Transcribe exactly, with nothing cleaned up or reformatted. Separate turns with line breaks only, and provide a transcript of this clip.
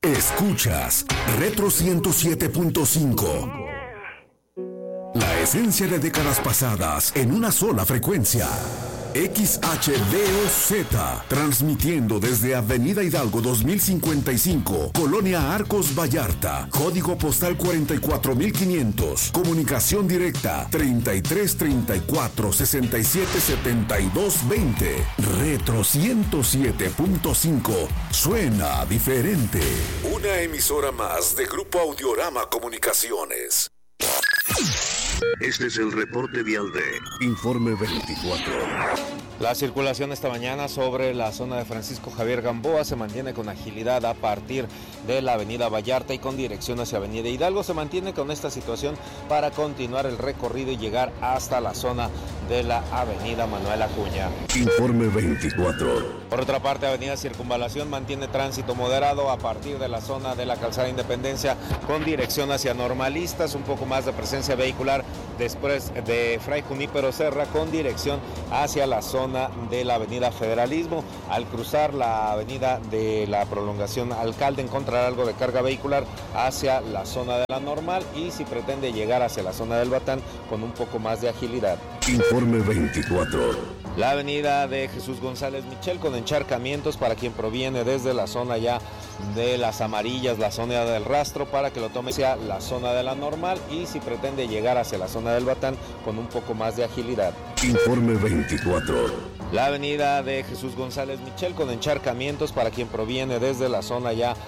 Escuchas Retro ciento siete punto cinco. La esencia de décadas pasadas en una sola frecuencia. X H D O Z, transmitiendo desde Avenida Hidalgo dos mil cincuenta y cinco, Colonia Arcos Vallarta, código postal cuarenta y cuatro mil quinientos, comunicación directa treinta y tres treinta y cuatro sesenta y siete setenta y dos veinte. Retro ciento siete punto cinco, suena diferente. Una emisora más de Grupo Audiorama Comunicaciones. Este es el reporte vial de Informe veinticuatro.
La circulación esta mañana sobre la zona de Francisco Javier Gamboa se mantiene con agilidad a partir de la avenida Vallarta y con dirección hacia avenida Hidalgo. Se mantiene con esta situación para continuar el recorrido y llegar hasta la zona de la avenida Manuel Acuña.
Informe veinticuatro.
Por otra parte, avenida Circunvalación mantiene tránsito moderado a partir de la zona de la calzada Independencia con dirección hacia Normalistas, un poco más de presencia vehicular después de Fray Junípero Serra con dirección hacia la zona de la avenida Federalismo. Al cruzar la avenida de la prolongación Alcalde encontrará algo de carga vehicular hacia la zona de la Normal y si pretende llegar hacia la zona del Batán con un poco más de agilidad.
Informe veinticuatro.
La avenida de Jesús González Michel con encharcamientos para quien proviene desde la zona ya de las Amarillas, la zona del Rastro, para que lo tome hacia la zona de la Normal y si pretende llegar hacia la zona del Batán con un poco más de agilidad.
Informe veinticuatro.
La avenida de Jesús González Michel con encharcamientos para quien proviene desde la zona ya